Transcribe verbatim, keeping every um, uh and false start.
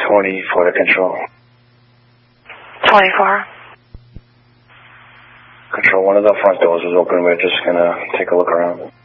twenty-four to control. twenty-four. Control, one of the front doors is open. We're just going to take a look around.